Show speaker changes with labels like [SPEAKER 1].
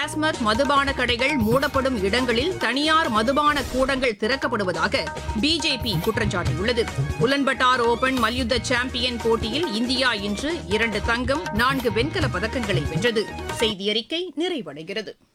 [SPEAKER 1] டாஸ்மாக் மதுபான கடைகள் மூடப்படும் இடங்களில் தனியார் மதுபான கூடங்கள் திறக்கப்படுவதாக பிஜேபி குற்றம் சாட்டியுள்ளது. உலன்பட்டார் ஓபன் மல்யுத்த சாம்பியன் போட்டியில் இந்தியா இன்று 2 தங்கம் 4 வெண்கலப் பதக்கங்களை வென்றது. செய்தியறிக்கை நிறைவடைகிறது.